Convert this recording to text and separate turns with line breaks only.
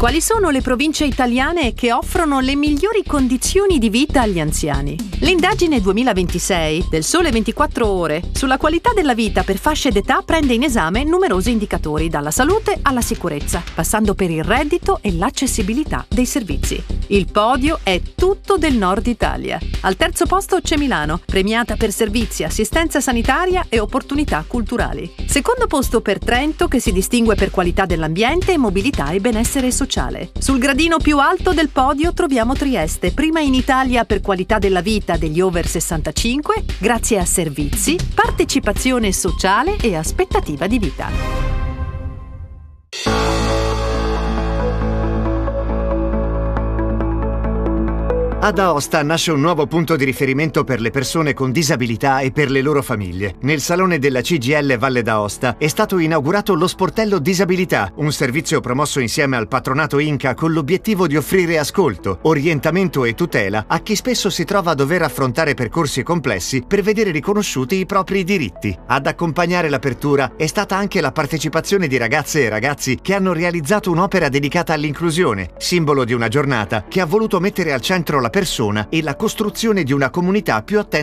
Quali sono le province italiane che offrono le migliori condizioni di vita agli anziani? L'indagine 2026 del Sole 24 Ore sulla qualità della vita per fasce d'età prende in esame numerosi indicatori, dalla salute alla sicurezza, passando per il reddito e l'accessibilità dei servizi. Il podio è tutto del nord Italia. Al terzo posto c'è Milano, premiata per servizi, assistenza sanitaria e opportunità culturali. Secondo posto per Trento, che si distingue per qualità dell'ambiente, mobilità e benessere sociale. Sul gradino più alto del podio troviamo Trieste, prima in Italia per qualità della vita degli over 65, grazie a servizi, partecipazione sociale e aspettativa di vita.
Ad Aosta nasce un nuovo punto di riferimento per le persone con disabilità e per le loro famiglie. Nel salone della CGIL Valle d'Aosta è stato inaugurato lo Sportello Disabilità, un servizio promosso insieme al patronato Inca con l'obiettivo di offrire ascolto, orientamento e tutela a chi spesso si trova a dover affrontare percorsi complessi per vedere riconosciuti i propri diritti. Ad accompagnare l'apertura è stata anche la partecipazione di ragazze e ragazzi che hanno realizzato un'opera dedicata all'inclusione, simbolo di una giornata che ha voluto mettere al centro la persona e la costruzione di una comunità più attenta